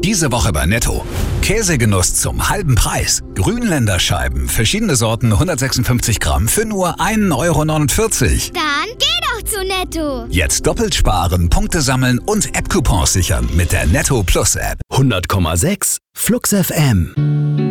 Diese Woche bei Netto. Käsegenuss zum halben Preis. Grünländerscheiben, verschiedene Sorten, 156 Gramm für nur 1,49 €. Dann geh doch zu Netto. Jetzt doppelt sparen, Punkte sammeln und App-Coupons sichern mit der Netto Plus App. 100,6 Flux FM.